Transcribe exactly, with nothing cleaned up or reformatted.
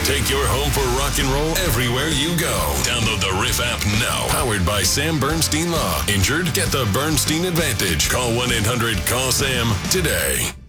Take your home for rock and roll everywhere you go. Download the Riff app now. Powered by Sam Bernstein Law. Injured? Get the Bernstein Advantage. Call one eight hundred call SAM today.